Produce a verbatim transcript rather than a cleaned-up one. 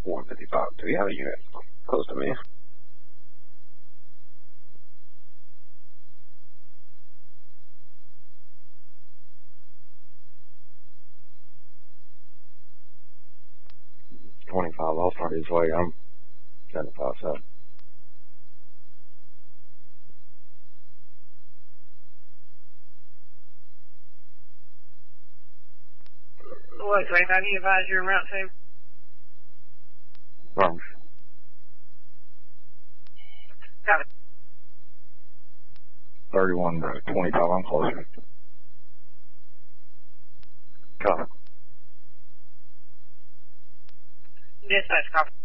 one fifty-five. Do you have a unit close to me? twenty-five, I'll start his way. I'm seventy-five, so. What, twenty-five, you advise you're en route to? Wrong. Got it. thirty-one to twenty-five, I'm closer. Copy. Dispatch, copy.